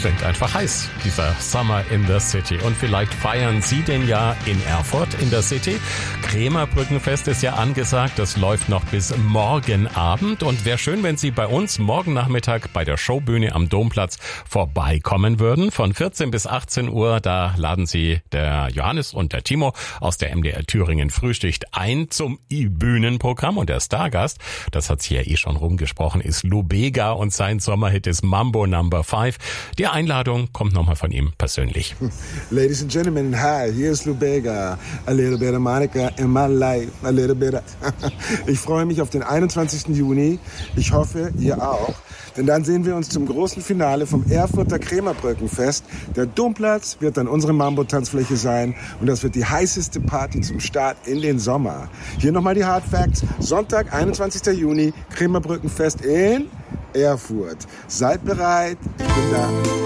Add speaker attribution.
Speaker 1: klingt einfach heiß, dieser Summer in the City. Und vielleicht feiern Sie den ja in Erfurt in der City. Krämerbrückenfest ist ja angesagt, das läuft noch bis morgen Abend. Und wäre schön, wenn Sie bei uns morgen Nachmittag bei der Showbühne am Domplatz vorbeikommen würden. Von 14 bis 18 Uhr, da laden Sie der Johannes und der Timo aus der MDR Thüringen Frühstückt ein zum Bühnenprogramm. Und der Stargast, das hat sie ja schon rumgesprochen, ist Lubega und sein Sommerhit ist Mambo No. 5. Die Einladung kommt nochmal von ihm persönlich.
Speaker 2: Ladies and gentlemen, hi, here's Lubega. A little bit of Monica in my life, a little bit of... Ich freue mich auf den 21. Juni. Ich hoffe, ihr auch. Denn dann sehen wir uns zum großen Finale vom Erfurter Krämerbrückenfest. Der Domplatz wird dann unsere Mambo-Tanzfläche sein. Und das wird die heißeste Party zum Start in den Sommer. Hier nochmal die Hard Facts. Sonntag, 21. Juni, Krämerbrückenfest in Erfurt. Seid bereit, ich bin da.